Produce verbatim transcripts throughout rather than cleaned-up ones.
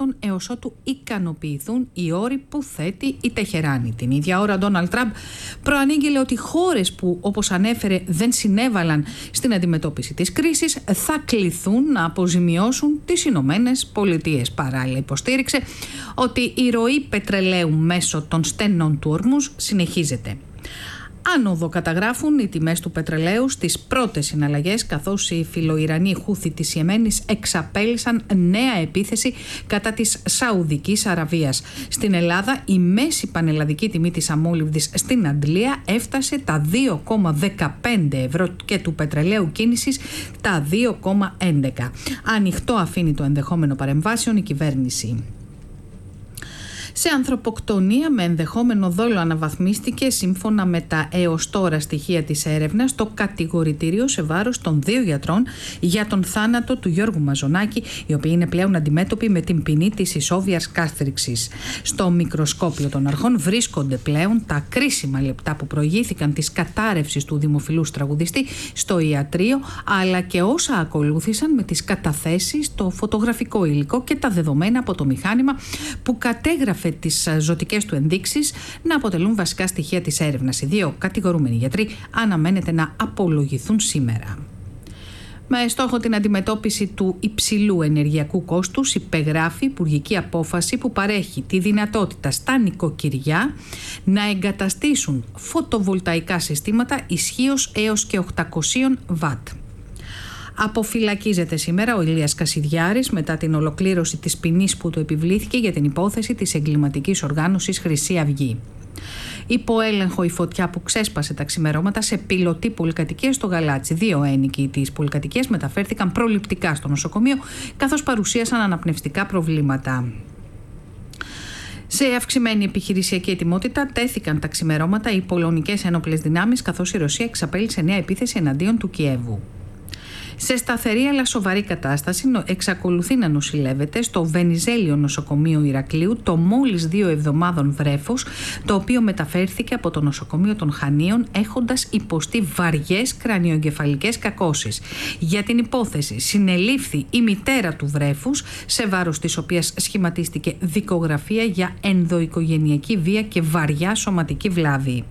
αυτόν έως ότου ικανοποιηθούν οι όροι που θέτει η Τεχεράνη. Την ίδια ώρα, ο Ντόναλντ Τραμπ προανήγγειλε ότι χώρες που, όπως ανέφερε, δεν συνέβαλαν στην αντιμετώπιση της κρίσης θα κληθούν να αποζημιώσουν τις Ηνωμένες Πολιτείες. Παράλληλα, υποστήριξε ότι η ροή πετρελαίου μέσω των στενών του Ορμούζ συνεχίζεται. Άνοδο καταγράφουν οι τιμές του πετρελαίου στις πρώτες συναλλαγές, καθώς οι φιλοϊρανοί Χούθη της Ιεμένης εξαπέλυσαν νέα επίθεση κατά της Σαουδικής Αραβίας. Στην Ελλάδα, η μέση πανελλαδική τιμή της αμόλυβδης στην Αντλία έφτασε τα δύο κόμμα δεκαπέντε ευρώ και του πετρελαίου κίνησης τα δύο κόμμα έντεκα. Ανοιχτό αφήνει το ενδεχόμενο παρεμβάσεων η κυβέρνηση. Σε ανθρωποκτονία με ενδεχόμενο δόλο αναβαθμίστηκε, σύμφωνα με τα έως τώρα στοιχεία της έρευνας, το κατηγορητήριο σε βάρος των δύο γιατρών για τον θάνατο του Γιώργου Μαζονάκη, οι οποίοι είναι πλέον αντιμέτωποι με την ποινή της ισόβιας κάθριξης. Στο μικροσκόπιο των αρχών βρίσκονται πλέον τα κρίσιμα λεπτά που προηγήθηκαν της κατάρρευσης του δημοφιλούς τραγουδιστή στο ιατρείο, αλλά και όσα ακολούθησαν με τις καταθέσεις, το φωτογραφικό υλικό και τα δεδομένα από το μηχάνημα που κατέγραφε τις ζωτικές του ενδείξεις να αποτελούν βασικά στοιχεία της έρευνας. Οι δύο κατηγορούμενοι γιατροί αναμένεται να απολογηθούν σήμερα. Με στόχο την αντιμετώπιση του υψηλού ενεργειακού κόστους, υπεγράφει υπουργική απόφαση που παρέχει τη δυνατότητα στα νοικοκυριά να εγκαταστήσουν φωτοβολταϊκά συστήματα ισχύως έως και οκτακόσια βατ. Αποφυλακίζεται σήμερα ο Ηλίας Κασιδιάρης μετά την ολοκλήρωση της ποινής που του επιβλήθηκε για την υπόθεση της εγκληματικής οργάνωσης Χρυσή Αυγή. Υπό έλεγχο η φωτιά που ξέσπασε τα ξημερώματα σε πιλωτή πολυκατοικία στο Γαλάτσι. Δύο ένοικοι της πολυκατοικίας μεταφέρθηκαν προληπτικά στο νοσοκομείο, καθώς παρουσίασαν αναπνευστικά προβλήματα. Σε αυξημένη επιχειρησιακή ετοιμότητα τέθηκαν τα ξημερώματα οι πολωνικές ένοπλες δυνάμεις, καθώς η Ρωσία εξαπέλυσε νέα επίθεση εναντίον του Κιέβου. Σε σταθερή αλλά σοβαρή κατάσταση εξακολουθεί να νοσηλεύεται στο Βενιζέλιο νοσοκομείο Ηρακλείου το μόλις δύο εβδομάδων βρέφος, το οποίο μεταφέρθηκε από το νοσοκομείο των Χανίων έχοντας υποστεί βαριές κρανιοεγκεφαλικές κακώσεις. Για την υπόθεση συνελήφθη η μητέρα του βρέφους, σε βάρος της οποίας σχηματίστηκε δικογραφία για ενδοοικογενειακή βία και βαριά σωματική βλάβη.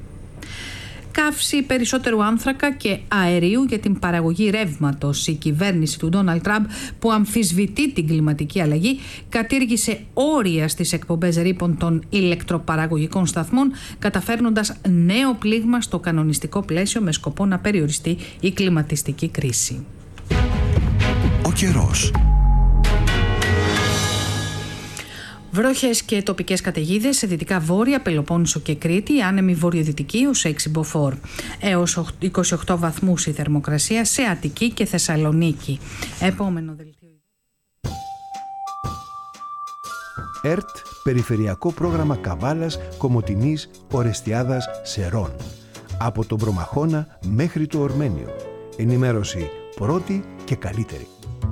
Καύση περισσότερου άνθρακα και αερίου για την παραγωγή ρεύματος. Η κυβέρνηση του Ντόναλντ Τραμπ, που αμφισβητεί την κλιματική αλλαγή, κατήργησε όρια στις εκπομπές ρήπων των ηλεκτροπαραγωγικών σταθμών, καταφέρνοντας νέο πλήγμα στο κανονιστικό πλαίσιο με σκοπό να περιοριστεί η κλιματιστική κρίση. Ο καιρός. Βροχές και τοπικές καταιγίδες σε δυτικά βόρεια, Πελοπόννησο και Κρήτη, άνεμη βορειοδυτική ως έξι μποφόρ. Έως είκοσι οκτώ βαθμούς η θερμοκρασία σε Αττική και Θεσσαλονίκη. Επόμενο δελτίο. ΕΡΤ, Περιφερειακό Πρόγραμμα Καβάλας, Κομοτηνής, Ορεστιάδας, Σερών. Από τον Προμαχώνα μέχρι το Ορμένιο. Ενημέρωση πρώτη και καλύτερη.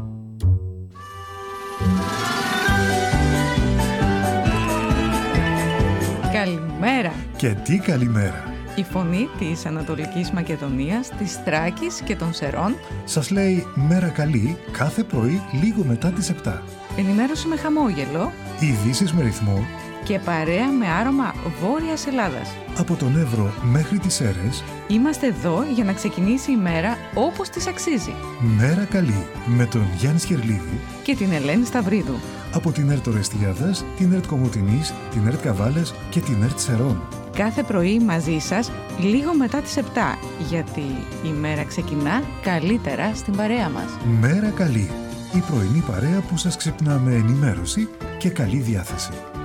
Καλημέρα! Και τι καλημέρα! Η φωνή της Ανατολικής Μακεδονίας, της Θράκης και των Σερών σας λέει μέρα καλή κάθε πρωί λίγο μετά τις επτά. Ενημέρωση με χαμόγελο, ειδήσεις με ρυθμό και παρέα με άρωμα Βόρειας Ελλάδας. Από τον Εύρο μέχρι τις Σέρρες είμαστε εδώ για να ξεκινήσει η μέρα όπως της αξίζει. Μέρα καλή με τον Γιάννη Σχερλίδη και την Ελένη Σταυρίδου. Από την ΕΡΤ Ορεστιάδας, την ΕΡΤ Κομοτηνής, την ΕΡΤ Καβάλας και την ΕΡΤ Σερών. Κάθε πρωί μαζί σας λίγο μετά τις επτά, γιατί η μέρα ξεκινά καλύτερα στην παρέα μας. Μέρα καλή, η πρωινή παρέα που σας ξυπνά με ενημέρωση και καλή διάθεση.